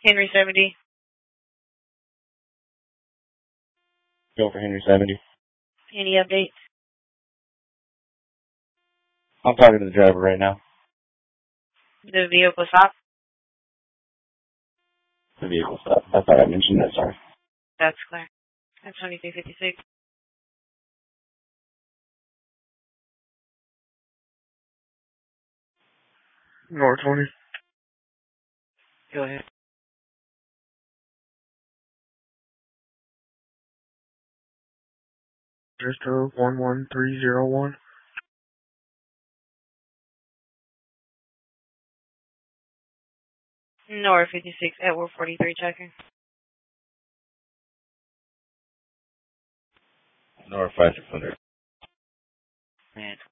Henry 70. Go for Henry 70. Any updates? I'm talking to the driver right now. The vehicle stop? The vehicle stop. I thought I mentioned that, sorry. That's clear. That's 2356. North 20. Go ahead. Just 11301. North 56, Edward 43 checking. North 5600. Man,